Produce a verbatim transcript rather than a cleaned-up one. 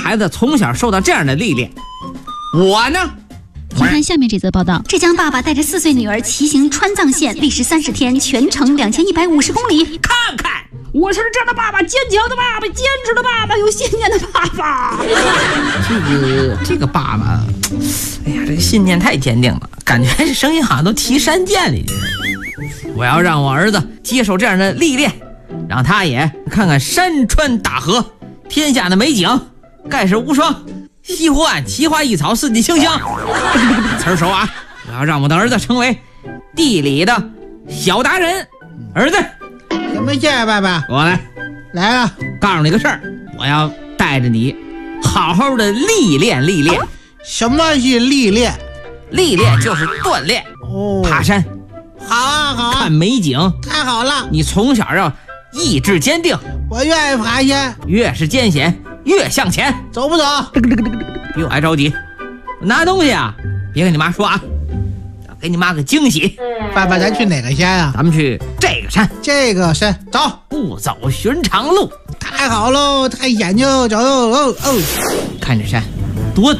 孩子从小受到这样的历练。我呢， 请看下面这则报道： 浙江爸爸带着四岁女儿骑行川藏线，历时三十天，全程两千一百五十公里。 看看， 我是这样的爸爸，坚强的爸爸，坚持的爸爸，有信念的爸爸。 这个这个爸爸，哎呀，这个信念太坚定了，感觉这声音好像都提山涧里去了。 我要让我儿子接受这样的历练，让他也看看山川大河，天下的美景盖世无双，西湖岸奇花异草，四季清香。词儿熟啊！我要让我的儿子成为地理的小达人。儿子， 什么事啊，爸爸？ 我来来了。 告诉你个事儿，我要带着你好好的历练历练。 什么是历练？ 历练就是锻炼。 哦， 爬山。 好啊，好啊， 看美景， 太好了！ 你从小要意志坚定， 我愿意爬山， 越是艰险越向前。 走不走？ 比我还着急，拿东西啊，别跟你妈说啊，要给你妈个惊喜。 爸爸，咱去哪个山啊？ 咱们去这个山， 这个山，走， 不走寻常路。 太好喽，太险就走哦哦。 看这山，